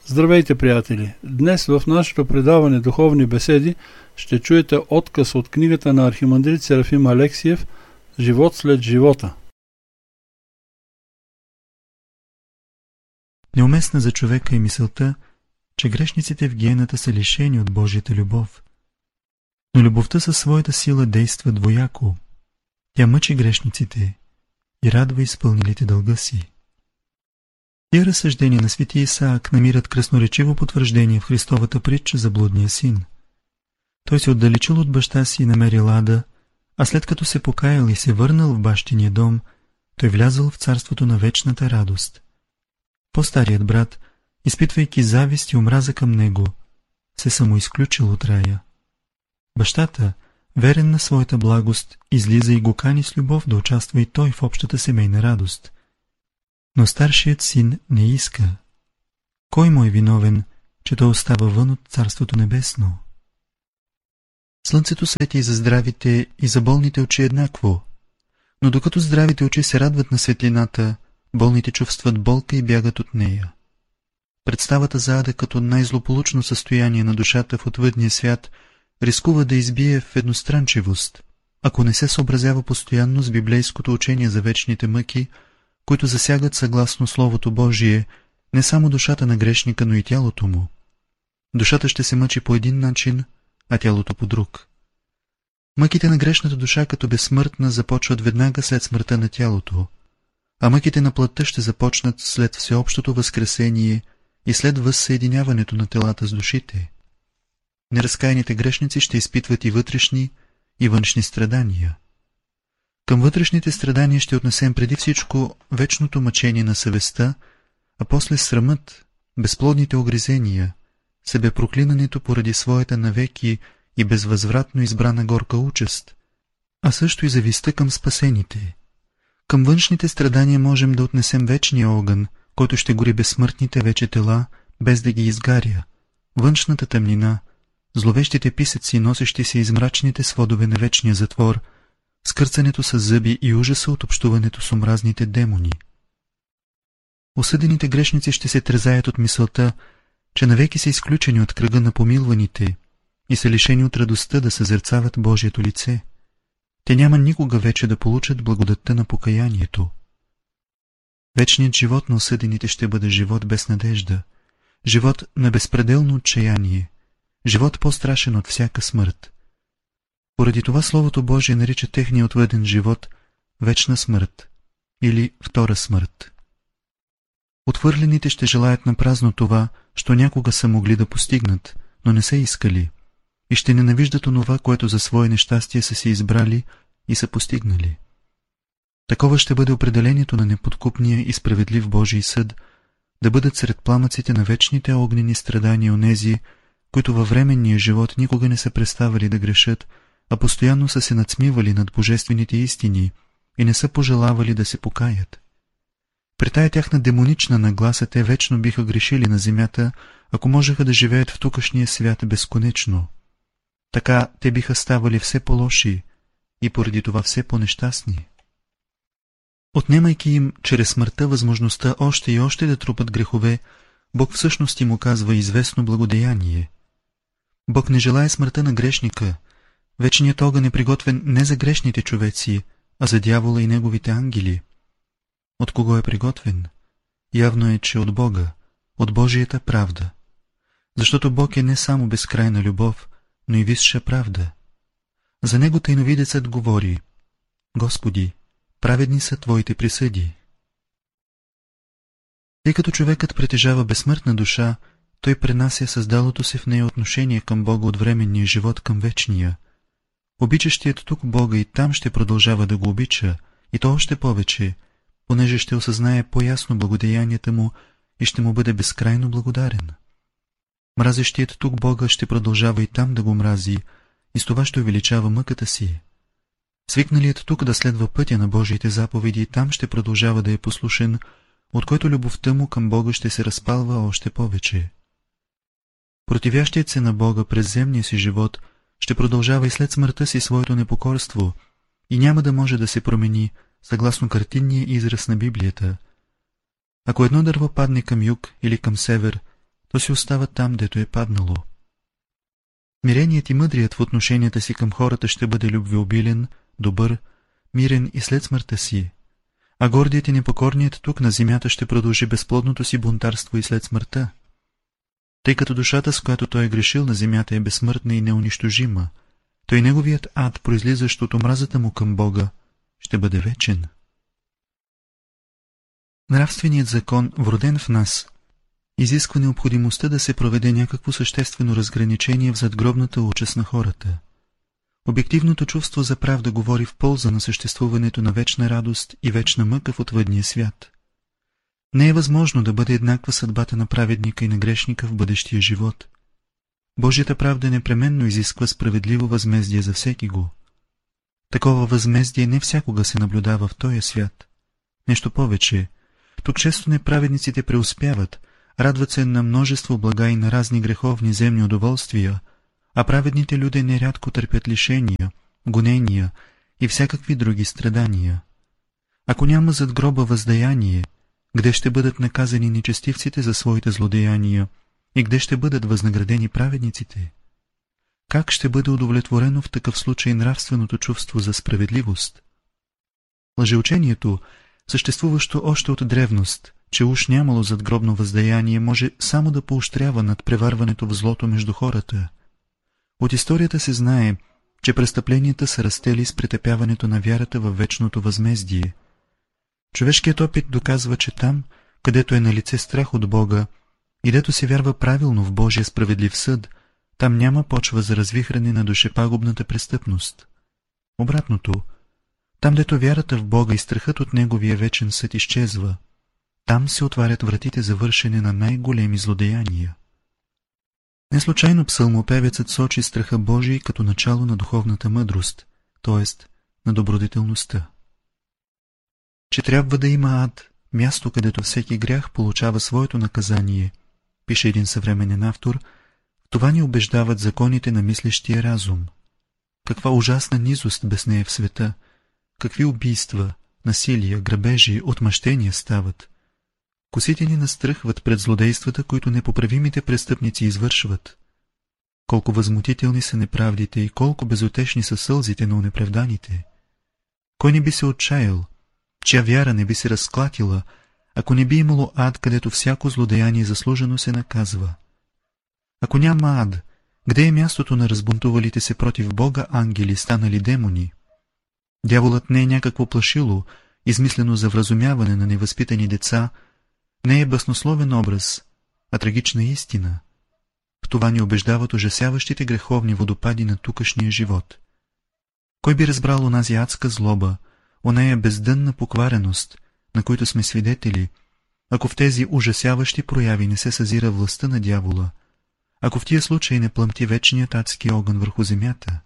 Здравейте, приятели! Днес в нашето предаване Духовни беседи ще чуете откъс от книгата на архимандрит Серафим Алексиев «Живот след живота». Неуместна за човека е мисълта, че грешниците в гиената са лишени от Божията любов. Но любовта със своята сила действа двояко. Тя мъчи грешниците и радва изпълнилите дълга си. Тия разсъждения на свети Исаак намират красноречиво потвърждение в Христовата притча за блудния син. Той се отдалечил от баща си и намерил ада, а след като се покаял и се върнал в бащиния дом, той влязъл в царството на вечната радост. По-старият брат, изпитвайки завист и омраза към него, се самоизключил от рая. Бащата, верен на своята благост, излиза и го кани с любов да участва и той в общата семейна радост. Но старшият син не иска. Кой му е виновен, че той остава вън от Царството небесно? Слънцето свети и за здравите и за болните очи еднакво, но докато здравите очи се радват на светлината, болните чувстват болка и бягат от нея. Представата за ада като най-злополучно състояние на душата в отвъдния свят рискува да избие в едностранчивост, ако не се съобразява постоянно с библейското учение за вечните мъки, които засягат съгласно Словото Божие не само душата на грешника, но и тялото му. Душата ще се мъчи по един начин, а тялото по друг. Мъките на грешната душа като безсмъртна започват веднага след смъртта на тялото, а мъките на плътта ще започнат след всеобщото възкресение и след възсъединяването на телата с душите. Неразкаяните грешници ще изпитват и вътрешни, и външни страдания. Към вътрешните страдания ще отнесем преди всичко вечното мъчение на съвестта, а после срамът, безплодните огризения, себепроклинането поради своята навеки и безвъзвратно избрана горка участ, а също и завистта към спасените. Към външните страдания можем да отнесем вечния огън, който ще гори безсмъртните вече тела, без да ги изгаря, външната тъмнина, зловещите писъци, носещи се из мрачните сводове на вечния затвор, скърцането с зъби и ужаса от общуването с омразните демони. Осъдените грешници ще се трезаят от мисълта, че навеки са изключени от кръга на помилваните и са лишени от радостта да съзерцават Божието лице. Те няма никога вече да получат благодатта на покаянието. Вечният живот на осъдените ще бъде живот без надежда, живот на безпределно отчаяние, живот по-страшен от всяка смърт. Поради това Словото Божие нарича техния отвъден живот вечна смърт или втора смърт. Отхвърлените ще желаят напразно това, що някога са могли да постигнат, но не са искали, и ще ненавиждат онова, което за свое нещастие са си избрали и са постигнали. Такова ще бъде определението на неподкупния и справедлив Божий съд, да бъдат сред пламъците на вечните огнени страдания онези, които във временния живот никога не са преставали да грешат, а постоянно са се надсмивали над божествените истини и не са пожелавали да се покаят. При тая тяхна демонична нагласа те вечно биха грешили на земята, ако можеха да живеят в тукашния свят безконечно. Така те биха ставали все по-лоши и поради това все по-нещастни. Отнемайки им чрез смъртта възможността още и още да трупат грехове, Бог всъщност им оказва известно благодеяние. Бог не желае смъртта на грешника. Вечният огън е приготвен не за грешните човеци, а за дявола и неговите ангели. От кого е приготвен? Явно е, че от Бога, от Божията правда. Защото Бог е не само безкрайна любов, но и висша правда. За него тайновидецът говори: Господи, праведни са Твоите присъди. Тъй като човекът притежава безсмъртна душа, той пренася създалото се в нея отношение към Бога от временния живот към вечния. Обичащият тук Бога и там ще продължава да го обича, и то още повече, понеже ще осъзнае по-ясно благодеянията му и ще му бъде безкрайно благодарен. Мразещият тук Бога ще продължава и там да го мрази, и с това ще увеличава мъката си. Свикналият тук да следва пътя на Божиите заповеди и там ще продължава да е послушен, от който любовта му към Бога ще се разпалва още повече. Противящият се на Бога през земния си живот ще продължава и след смъртта си своето непокорство и няма да може да се промени, съгласно картинния израз на Библията. Ако едно дърво падне към юг или към север, то си остава там, дето е паднало. Смиреният и мъдрият в отношенията си към хората ще бъде любвеобилен, добър, мирен и след смъртта си, а гордият и непокорният тук на земята ще продължи безплодното си бунтарство и след смъртта. Тъй като душата, с която той е грешил на земята, е безсмъртна и неунищожима, то и неговият ад, произлизащ от омразата му към Бога, ще бъде вечен. Нравственият закон, вроден в нас, изисква необходимостта да се проведе някакво съществено разграничение в задгробната участ на хората. Обективното чувство за правда говори в полза на съществуването на вечна радост и вечна мъка в отвъдния свят. Не е възможно да бъде еднаква съдбата на праведника и на грешника в бъдещия живот. Божията правда непременно изисква справедливо възмездие за всеки го. Такова възмездие не всякога се наблюдава в този свят. Нещо повече, тук често неправедниците преуспяват, радват се на множество блага и на разни греховни земни удоволствия, а праведните люди нерядко търпят лишения, гонения и всякакви други страдания. Ако няма зад гроба въздаяние, где ще бъдат наказани нечестивците за своите злодеяния и где ще бъдат възнаградени праведниците? Как ще бъде удовлетворено в такъв случай нравственото чувство за справедливост? Лъжеучението, съществуващо още от древност, че уж нямало задгробно въздаяние, може само да поощрява над преварването в злото между хората. От историята се знае, че престъпленията са растели с претъпяването на вярата във вечното възмездие. Човешкият опит доказва, че там, където е налице страх от Бога и дето се вярва правилно в Божия справедлив съд, там няма почва за развихране на душепагубната престъпност. Обратното, там дето вярата в Бога и страхът от Неговия вечен съд изчезва, там се отварят вратите за вършене на най-големи злодеяния. Неслучайно псалмопевецът сочи страха Божий като начало на духовната мъдрост, т.е. на добродетелността. Че трябва да има ад, място, където всеки грях получава своето наказание, пише един съвременен автор, това ни убеждават законите на мислещия разум. Каква ужасна низост без нея в света, какви убийства, насилия, грабежи, отмъщения стават. Косите ни настръхват пред злодействата, които непоправимите престъпници извършват. Колко възмутителни са неправдите и колко безутешни са сълзите на онеправданите. Кой не би се отчаял, чия вяра не би се разклатила, ако не би имало ад, където всяко злодеяние заслужено се наказва? Ако няма ад, где е мястото на разбунтувалите се против Бога ангели, станали демони? Дяволът не е някакво плашило, измислено за вразумяване на невъзпитани деца, не е баснословен образ, а трагична истина. В това ни убеждават ужасяващите греховни водопади на тукашния живот. Кой би разбрал онази адска злоба, оная бездънна поквареност, на които сме свидетели, ако в тези ужасяващи прояви не се съзира властта на дявола, ако в тия случаи не плъмти вечният адски огън върху земята?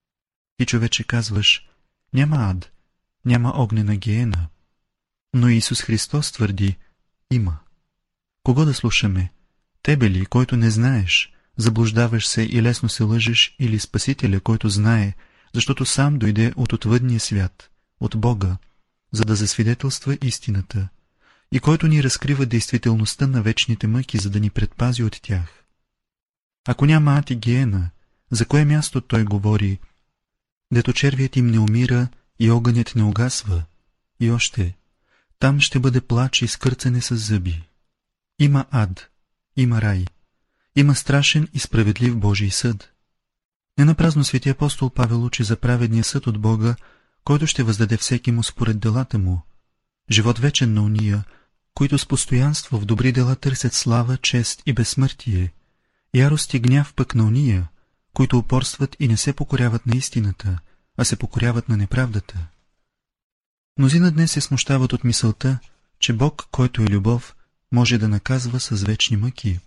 И човече казваш, няма ад, няма огнена гиена. Но Исус Христос твърди, има. Кого да слушаме? Тебе ли, който не знаеш, заблуждаваш се и лесно се лъжеш, или Спасителя, който знае, защото сам дойде от отвъдния свят, от Бога, за да засвидетелства истината, и който ни разкрива действителността на вечните мъки, за да ни предпази от тях? Ако няма ад и гиена, за кое място той говори, дето червият им не умира и огънят не угасва? И още, там ще бъде плач и скърцане с зъби. Има ад, има рай, има страшен и справедлив Божий съд. Ненапразно свети апостол Павел учи за праведния съд от Бога, който ще въздаде всеки му според делата му. Живот вечен на уния, които с постоянство в добри дела търсят слава, чест и безсмъртие. Ярост и гняв пък на уния, които упорстват и не се покоряват на истината, а се покоряват на неправдата. Мнозина днес се смущават от мисълта, че Бог, който е любов, може да наказва с вечни мъки.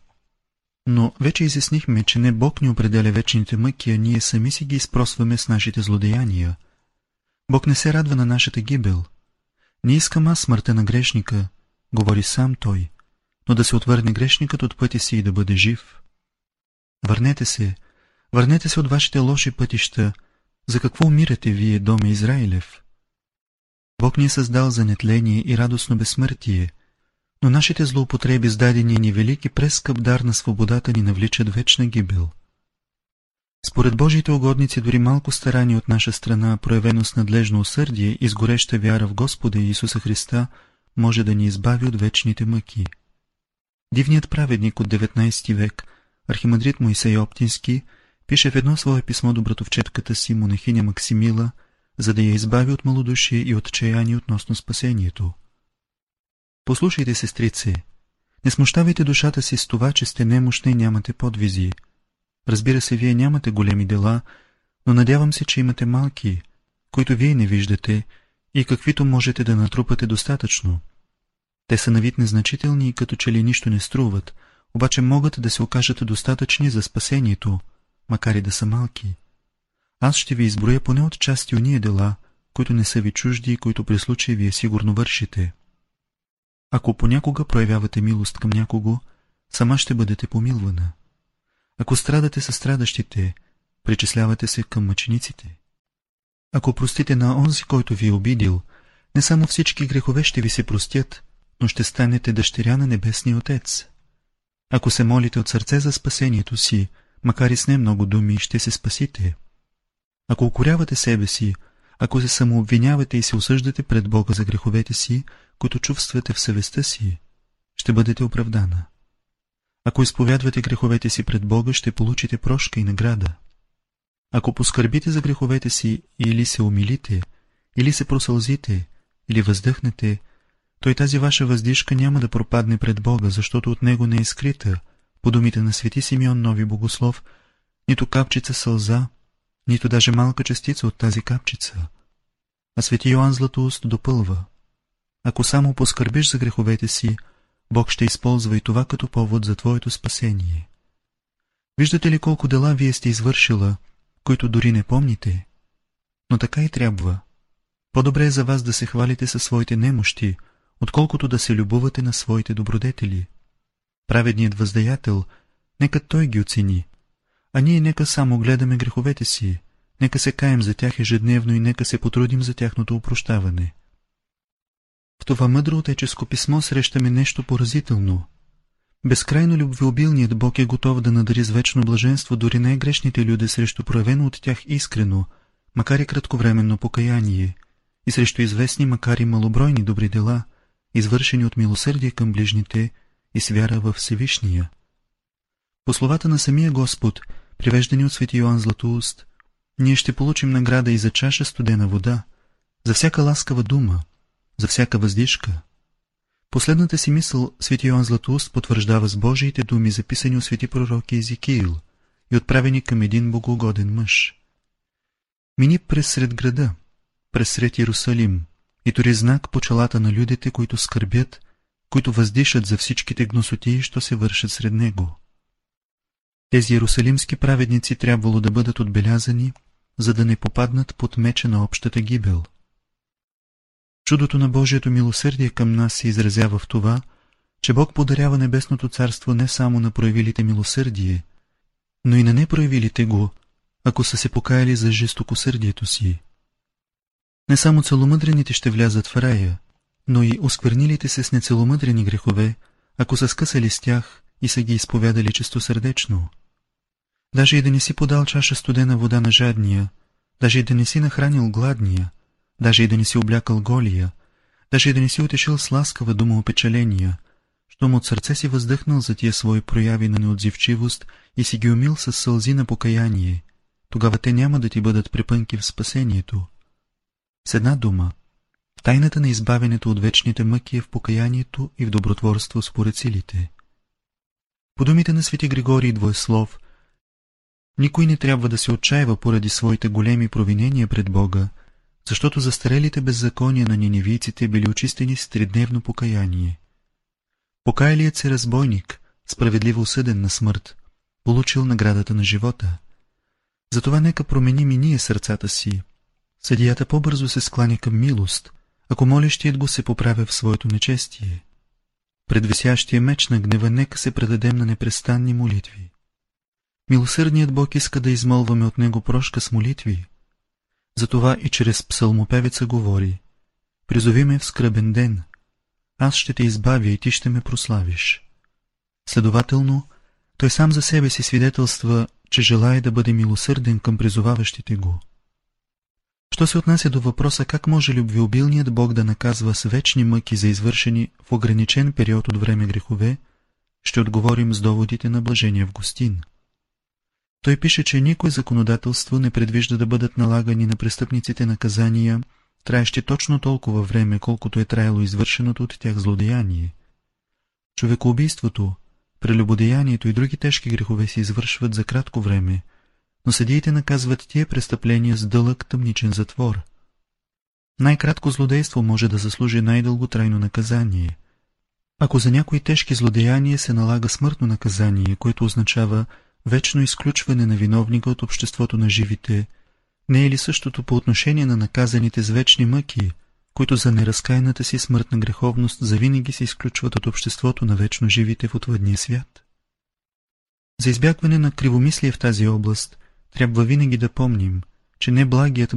Но вече изяснихме, че не Бог ни определя вечните мъки, а ние сами си ги изпросваме с нашите злодеяния. Бог не се радва на нашата гибел. Не искам аз смъртта на грешника, говори сам той, но да се отвърне грешникът от пътя си и да бъде жив. Върнете се от вашите лоши пътища. За какво умирате вие, доме Израилев? Бог ни е създал за нетление и радостно безсмъртие. Но нашите злоупотреби с дадения ни велики прескъп дар на свободата ни навличат вечна гибел. Според Божиите угодници дори малко старание от наша страна, проявено с надлежно усърдие и с гореща вяра в Господа Исуса Христа, може да ни избави от вечните мъки. Дивният праведник от 19 век, архимандрит Моисей Оптински, пише в едно свое писмо до братовчетката си, монахиня Максимила, за да я избави от малодушие и отчаяние относно спасението. Послушайте, сестрице, не смущавайте душата си с това, че сте немощни и нямате подвизи. Разбира се, вие нямате големи дела, но надявам се, че имате малки, които вие не виждате и каквито можете да натрупате достатъчно. Те са на вид незначителни и като че ли нищо не струват, обаче могат да се окажат достатъчни за спасението, макар и да са малки. Аз ще ви изброя поне от части ония дела, които не са ви чужди и които при случай вие сигурно вършите. Ако понякога проявявате милост към някого, сама ще бъдете помилвана. Ако страдате със страдащите, причислявате се към мъчениците. Ако простите на онзи, който ви е обидил, не само всички грехове ще ви се простят, но ще станете дъщеря на Небесния Отец. Ако се молите от сърце за спасението си, макар и с не много думи, ще се спасите. Ако укорявате себе си, ако се самообвинявате и се осъждате пред Бога за греховете си, които чувствате в съвестта си, ще бъдете оправдана. Ако изповядвате греховете си пред Бога, ще получите прошка и награда. Ако поскърбите за греховете си или се умилите, или се просълзите, или въздъхнете, то и тази ваша въздишка няма да пропадне пред Бога, защото от него не е скрита, по думите на свети Симеон Нови Богослов, нито капчица сълза, нито даже малка частица от тази капчица. А свети Йоан Златоуст допълва: ако само поскърбиш за греховете си, Бог ще използва и това като повод за твоето спасение. Виждате ли колко дела вие сте извършила, които дори не помните? Но така и трябва. По-добре е за вас да се хвалите със своите немощи, отколкото да се любувате на своите добродетели. Праведният въздаятел, нека той ги оцени, а ние нека само гледаме греховете си, нека се каем за тях ежедневно и нека се потрудим за тяхното опрощаване. В това мъдро отеческо писмо срещаме нещо поразително. Безкрайно любвеобилният Бог е готов да надари с вечно блаженство дори най-грешните люди срещу проявено от тях искрено, макар и кратковременно покаяние, и срещу известни, макар и малобройни добри дела, извършени от милосърдие към ближните и с вяра във Всевишния. По словата на самия Господ, привеждани от свети Йоан Златоуст, ние ще получим награда и за чаша студена вода, за всяка ласкава дума, за всяка въздишка. Последната си мисъл свети Йоан Златоуст потвърждава с Божиите думи, записани от свети пророки Езекиил и отправени към един богоугоден мъж. Мини през сред града, през сред Иерусалим, и тори знак по челата на людите, които скърбят, които въздишат за всичките гносотии, що се вършат сред него. Тези иерусалимски праведници трябвало да бъдат отбелязани, за да не попаднат под меча на общата гибел. Чудото на Божието милосърдие към нас се изразява в това, че Бог подарява небесното царство не само на проявилите милосърдие, но и на непроявилите го, ако са се покаяли за жестокосърдието си. Не само целомъдрените ще влязат в рая, но и осквернилите се с нецеломъдрени грехове, ако са скъсали с тях и са ги изповядали чистосърдечно. Даже и да не си подал чаша студена вода на жадния, даже и да не си нахранил гладния, даже и да не си облякал голия, даже и да не си утешил с ласкава дума опечаления, щом от сърце си въздъхнал за тия свои прояви на неотзивчивост и си ги умил с сълзи на покаяние, тогава те няма да ти бъдат препънки в спасението. С една дума, тайната на избавянето от вечните мъки е в покаянието и в добротворство според силите. По думите на свети Григорий Двоеслов, никой не трябва да се отчаива поради своите големи провинения пред Бога, защото застарелите беззакония на ниневийците били очистени с тридневно покаяние. Покаялият се разбойник, справедливо осъден на смърт, получил наградата на живота. Затова нека променим и ние сърцата си. Съдията по-бързо се скланя към милост, ако молещият го се поправя в своето нечестие. Пред висящия меч на гнева нека се предадем на непрестанни молитви. Милосърдният Бог иска да измолваме от него прошка с молитви. Затова и чрез псалмопевеца говори: призови ме в скръбен ден. аз ще те избавя и ти ще ме прославиш. Следователно, той сам за себе си свидетелства, че желае да бъде милосърден към призоваващите го. Що се отнася до въпроса как може любвеобилният Бог да наказва с вечни мъки за извършени в ограничен период от време грехове, ще отговорим с доводите на блажения Августин. Той пише, че никое законодателство не предвижда да бъдат налагани на престъпниците наказания, траещи точно толкова време, колкото е траяло извършеното от тях злодеяние. Човекоубийството, прелюбодеянието и други тежки грехове се извършват за кратко време, но съдиите наказват тия престъпления с дълъг тъмничен затвор. Най-кратко злодейство може да заслужи най-дълготрайно наказание. Ако за някои тежки злодеяния се налага смъртно наказание, което означава вечно изключване на виновника от обществото на живите, не е ли същото по отношение на наказаните с вечни мъки, които за неразкаяната си смъртна греховност завинаги се изключват от обществото на вечно живите в отвъдния свят? За избягване на кривомислие в тази област, трябва винаги да помним, че не благият